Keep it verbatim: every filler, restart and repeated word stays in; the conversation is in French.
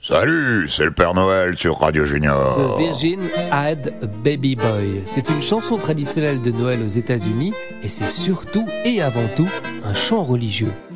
Salut, c'est le Père Noël sur Radio Junior. The Virgin Had a Baby Boy. C'est une chanson traditionnelle de Noël aux États-Unis et c'est surtout et avant tout un chant religieux.